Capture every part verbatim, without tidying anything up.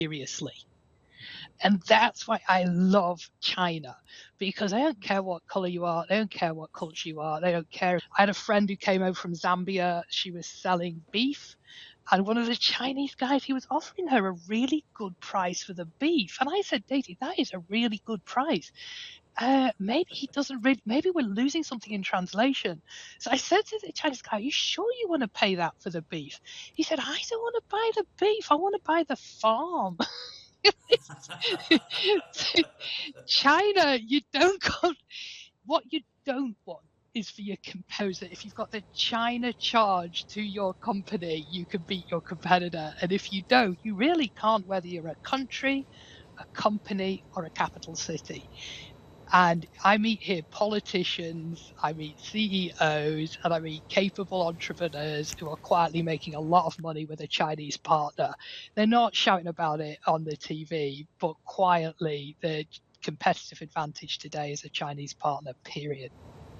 seriously. And that's why I love China, because I don't care what color you are, they don't care what culture you are, they don't care. I had a friend who came over from Zambia, she was selling beef, and one of the Chinese guys, he was offering her a really good price for the beef. And I said, Daisy, that is a really good price. Uh, maybe he doesn't really, maybe we're losing something in translation. So I said to the Chinese guy, are you sure you want to pay that for the beef? He said, I don't want to buy the beef, I want to buy the farm. China, you don't got, what you don't want is for your composer. If you've got the China charge to your company, you can beat your competitor. And if you don't, you really can't, whether you're a country, a company, or a capital city. And I meet here politicians, I meet C E Os, and I meet capable entrepreneurs who are quietly making a lot of money with a Chinese partner. They're not shouting about it on the T V, but quietly, the competitive advantage today is a Chinese partner, period.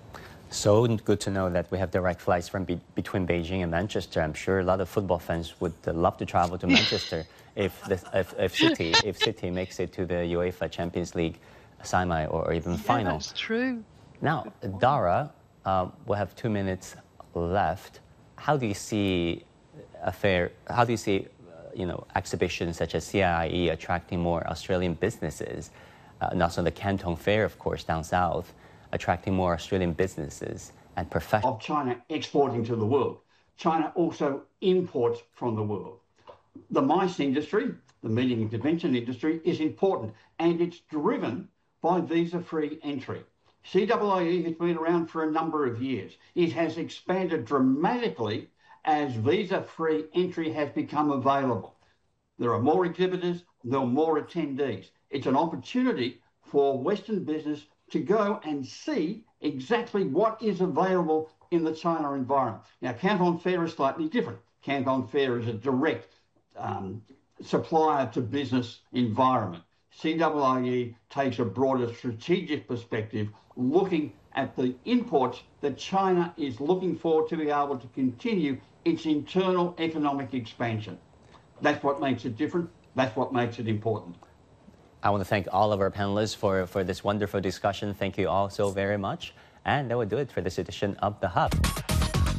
So good to know that we have direct flights from be between Beijing and Manchester. I'm sure a lot of football fans would uh, love to travel to Manchester if, the, if, if City if City makes it to the UEFA Champions League semi or even final. Yeah, that's true. Now, Dara, uh, we have two minutes left. How do you see a fair? How do you see, uh, you know, exhibitions such as C I I E attracting more Australian businesses, uh, and also the Canton Fair, of course, down south, attracting more Australian businesses and professionals? Of China exporting to the world, China also imports from the world. The MICE industry, the meeting and convention industry, is important, and it's driven by visa-free entry. C I I E has been around for a number of years. It has expanded dramatically as visa-free entry has become available. There are more exhibitors, there are more attendees. It's an opportunity for Western business to go and see exactly what is available in the China environment. Now, Canton Fair is slightly different. Canton Fair is a direct um, supplier to business environment. C I I E takes a broader strategic perspective, looking at the imports that China is looking for to be able to continue its internal economic expansion. That's what makes it different. That's what makes it important. I want to thank all of our panelists for, for this wonderful discussion. Thank you all so very much. And that will do it for this edition of The Hub.